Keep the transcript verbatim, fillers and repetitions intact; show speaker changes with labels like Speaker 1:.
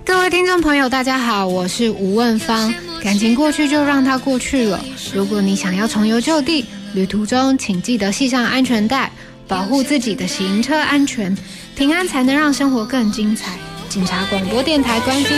Speaker 1: 各位听众朋友大家好，我是吴问芳。感情过去就让它过去了，如果你想要重游旧地，旅途中请记得系上安全带，保护自己的行车安全，平安才能让生活更精彩。警察广播电台关心